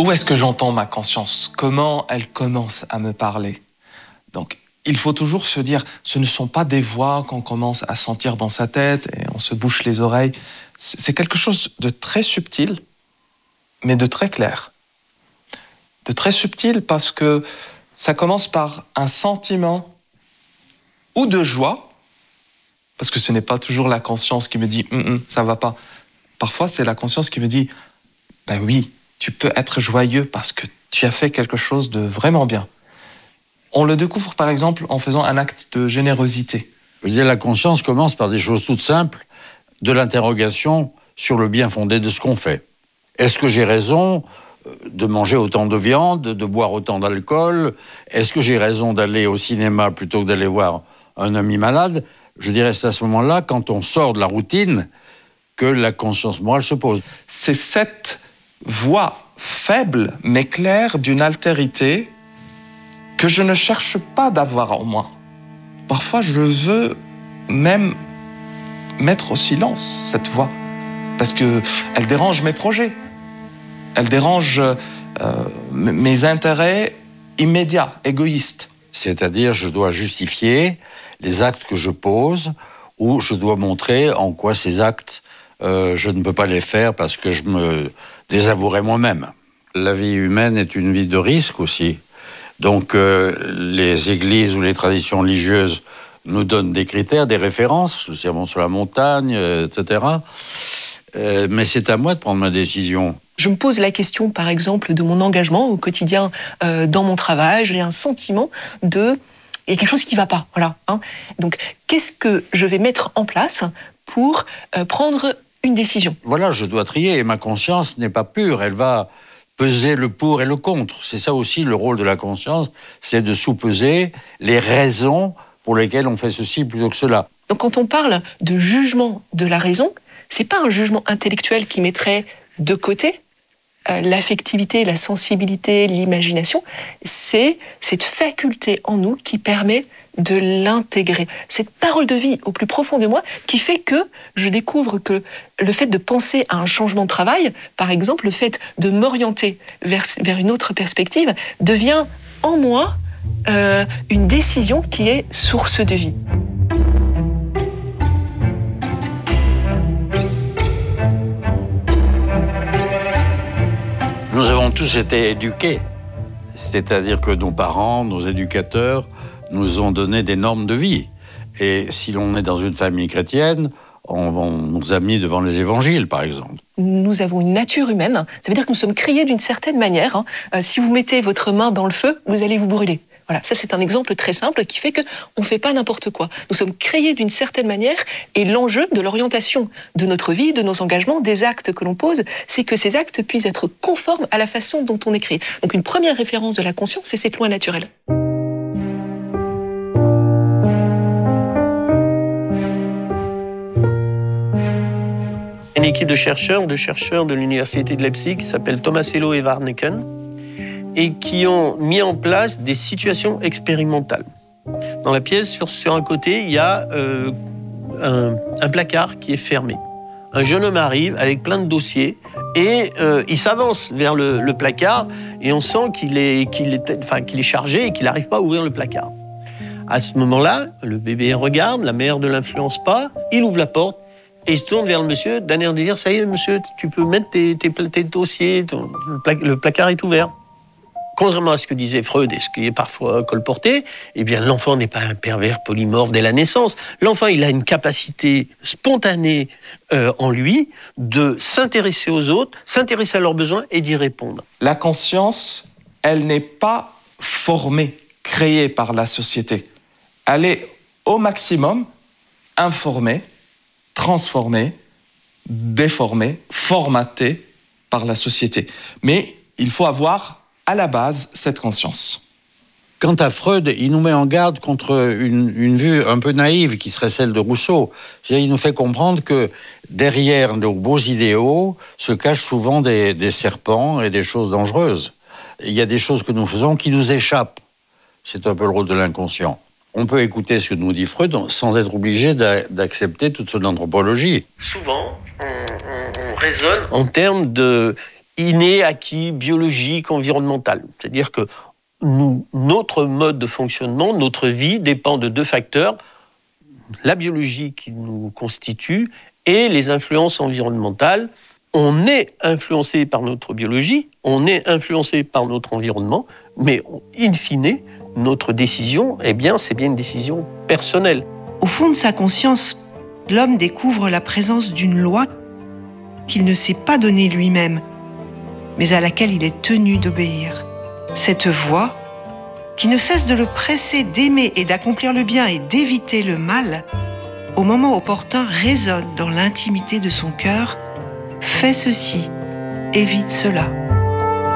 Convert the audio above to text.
Où est-ce que j'entends ma conscience? Comment elle commence à me parler? Donc, il faut toujours se dire, ce ne sont pas des voix qu'on commence à sentir dans sa tête et on se bouche les oreilles. C'est quelque chose de très subtil, mais de très clair. De très subtil parce que ça commence par un sentiment ou de joie, parce que ce n'est pas toujours la conscience qui me dit « ça va pas ». Parfois, c'est la conscience qui me dit « ben oui, tu peux être joyeux parce que tu as fait quelque chose de vraiment bien ». On le découvre par exemple en faisant un acte de générosité. Je veux dire, la conscience commence par des choses toutes simples, de l'interrogation sur le bien fondé de ce qu'on fait. Est-ce que j'ai raison de manger autant de viande, de boire autant d'alcool? Est-ce que j'ai raison d'aller au cinéma plutôt que d'aller voir un ami malade? Je dirais c'est à ce moment-là, quand on sort de la routine, que la conscience morale se pose. C'est cette voix faible mais claire d'une altérité que je ne cherche pas d'avoir en moi. Parfois, je veux même mettre au silence cette voix, parce qu'elle dérange mes projets, elle dérange mes intérêts immédiats, égoïstes. C'est-à-dire, je dois justifier les actes que je pose, ou je dois montrer en quoi ces actes, je ne peux pas les faire parce que je me désavouerai moi-même. La vie humaine est une vie de risque aussi. Donc, les églises ou les traditions religieuses nous donnent des critères, des références, le sermon sur la montagne, etc. Mais c'est à moi de prendre ma décision. Je me pose la question, par exemple, de mon engagement au quotidien dans mon travail. J'ai un sentiment de... Il y a quelque chose qui ne va pas, voilà. Donc, qu'est-ce que je vais mettre en place pour prendre une décision? Voilà, je dois trier. Et ma conscience n'est pas pure. Elle va peser le pour et le contre. C'est ça aussi le rôle de la conscience, c'est de sous-peser les raisons pour lesquelles on fait ceci plutôt que cela. Donc quand on parle de jugement de la raison, c'est pas un jugement intellectuel qui mettrait de côté l'affectivité, la sensibilité, l'imagination, c'est cette faculté en nous qui permet de l'intégrer. Cette parole de vie au plus profond de moi qui fait que je découvre que le fait de penser à un changement de travail, par exemple, le fait de m'orienter vers une autre perspective, devient en moi une décision qui est source de vie. Nous avons tous été éduqués, c'est-à-dire que nos parents, nos éducateurs nous ont donné des normes de vie. Et si l'on est dans une famille chrétienne, on nous a mis devant les évangiles, par exemple. Nous avons une nature humaine, ça veut dire que nous sommes créés d'une certaine manière. Si vous mettez votre main dans le feu, vous allez vous brûler. Voilà, ça c'est un exemple très simple qui fait qu'on ne fait pas n'importe quoi. Nous sommes créés d'une certaine manière et l'enjeu de l'orientation de notre vie, de nos engagements, des actes que l'on pose, c'est que ces actes puissent être conformes à la façon dont on est créé. Donc une première référence de la conscience, c'est cette loi naturelle. Une équipe de chercheurs de l'université de Leipzig qui s'appelle Tomasello et Warneken et qui ont mis en place des situations expérimentales. Dans la pièce, sur un côté, il y a un placard qui est fermé. Un jeune homme arrive avec plein de dossiers et il s'avance vers le placard et on sent qu'il est chargé et qu'il n'arrive pas à ouvrir le placard. À ce moment-là, le bébé regarde, la mère ne l'influence pas, il ouvre la porte et il se tourne vers le monsieur d'un air de dire « Ça y est, monsieur, tu peux mettre tes dossiers, le placard est ouvert ». Contrairement à ce que disait Freud et ce qui est parfois colporté, eh bien, l'enfant n'est pas un pervers polymorphe dès la naissance. L'enfant, il a une capacité spontanée en lui de s'intéresser aux autres, s'intéresser à leurs besoins et d'y répondre. La conscience, elle n'est pas formée, créée par la société. Elle est au maximum informée, transformée, déformée, formatée par la société. Mais il faut avoir à la base cette conscience. Quant à Freud, il nous met en garde contre une vue un peu naïve qui serait celle de Rousseau. C'est-à-dire, il nous fait comprendre que derrière nos beaux idéaux se cachent souvent des serpents et des choses dangereuses. Il y a des choses que nous faisons qui nous échappent. C'est un peu le rôle de l'inconscient. On peut écouter ce que nous dit Freud sans être obligé d'accepter toute son anthropologie. Souvent, on raisonne en termes de inné, acquis, biologique, environnemental. C'est-à-dire que notre mode de fonctionnement, notre vie dépend de deux facteurs, la biologie qui nous constitue et les influences environnementales. On est influencé par notre biologie, on est influencé par notre environnement, mais in fine, notre décision, c'est bien une décision personnelle. Au fond de sa conscience, l'homme découvre la présence d'une loi qu'il ne s'est pas donnée lui-même, mais à laquelle il est tenu d'obéir. Cette voix, qui ne cesse de le presser d'aimer et d'accomplir le bien et d'éviter le mal, au moment opportun résonne dans l'intimité de son cœur. Fais ceci, évite cela.